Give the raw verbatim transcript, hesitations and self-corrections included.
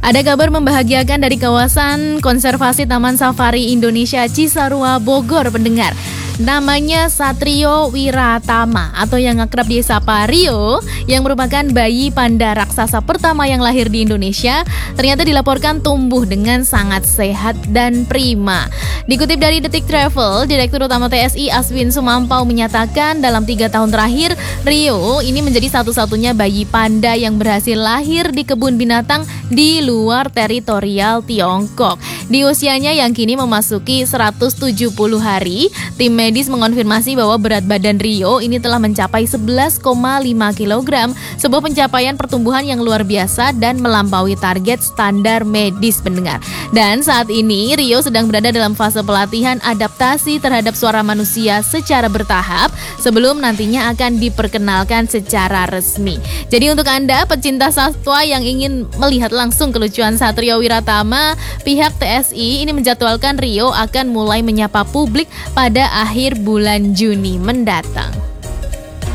Ada kabar membahagiakan dari kawasan konservasi Taman Safari Indonesia Cisarua, Bogor, pendengar. Namanya Satrio Wiratama atau yang akrab disapa Rio, yang merupakan bayi panda raksasa pertama yang lahir di Indonesia, ternyata dilaporkan tumbuh dengan sangat sehat dan prima. Dikutip dari Detik Travel, Direktur Utama T S I Aswin Sumampau menyatakan dalam tiga tahun terakhir, Rio ini menjadi satu-satunya bayi panda yang berhasil lahir di kebun binatang di luar teritorial Tiongkok. Di usianya yang kini memasuki seratus tujuh puluh hari, tim medis mengonfirmasi bahwa berat badan Rio ini telah mencapai sebelas koma lima kilogram, sebuah pencapaian pertumbuhan yang luar biasa dan melampaui target standar medis, pendengar. Dan saat ini Rio sedang berada dalam fase pelatihan adaptasi terhadap suara manusia secara bertahap sebelum nantinya akan diperkenalkan secara resmi. Jadi untuk Anda pecinta satwa yang ingin melihat langsung kelucuan Satrio Wiratama, pihak T S I ini menjadwalkan Rio akan mulai menyapa publik pada akhir bulan Juni mendatang.